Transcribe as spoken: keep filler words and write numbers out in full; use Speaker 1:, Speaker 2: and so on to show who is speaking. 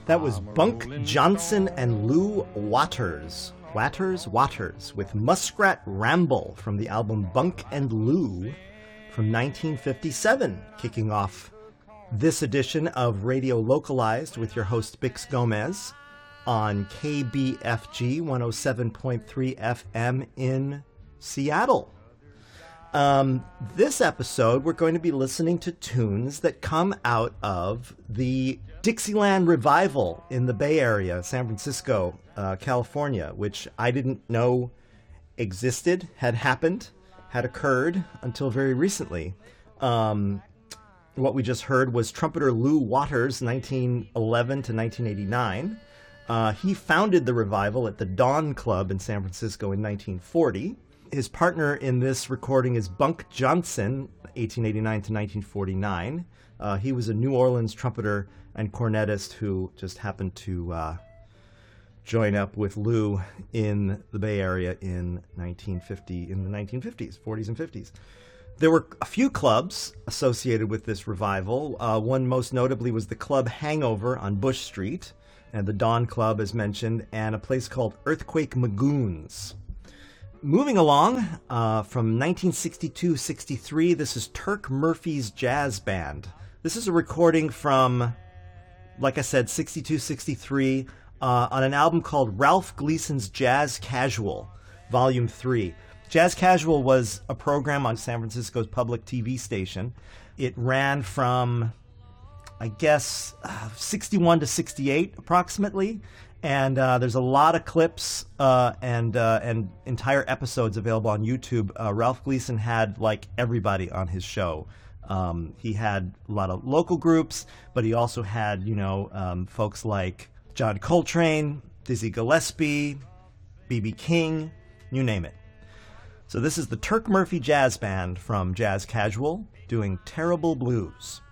Speaker 1: That was Bunk Johnson and Lou Waters. Waters, Waters, with Muskrat Ramble from the album Bunk and Lou from nineteen fifty-seven, kicking off this edition of Radio Localized with your host Bix Gomez on K B F G one oh seven point three F M in Seattle. Um, this episode, we're going to be listening to tunes that come out of the Dixieland revival in the Bay Area, San Francisco, uh, California, which I didn't know existed, had happened, had occurred until very recently. Um, what we just heard was trumpeter Lou Waters, nineteen eleven to nineteen eighty-nine. Uh, he founded the revival at the Dawn Club in San Francisco in nineteen forty. His partner in this recording is Bunk Johnson, eighteen eighty-nine to nineteen forty-nine. Uh, he was a New Orleans trumpeter and cornetist who just happened to uh, join up with Lou in the Bay Area in nineteen fifty, in the nineteen fifties, forties and fifties. There were a few clubs associated with this revival. Uh, one most notably was the Club Hangover on Bush Street, and the Dawn Club, as mentioned, and a place called Earthquake Magoons. Moving along, uh, from nineteen sixty-two sixty-three, this is Turk Murphy's Jazz Band. This is a recording from, like I said, sixty-two sixty-three, uh, on an album called Ralph Gleason's Jazz Casual, Volume three. Jazz Casual was a program on San Francisco's public T V station. It ran from, I guess, uh, sixty-one to sixty-eight, approximately. And uh, there's a lot of clips uh, and uh, and entire episodes available on YouTube. Uh, Ralph Gleason had, like, everybody on his show. Um, he had a lot of local groups, but he also had, you know, um, folks like John Coltrane, Dizzy Gillespie, B B King, you name it. So this is the Turk Murphy Jazz Band from Jazz Casual doing Terrible Blues.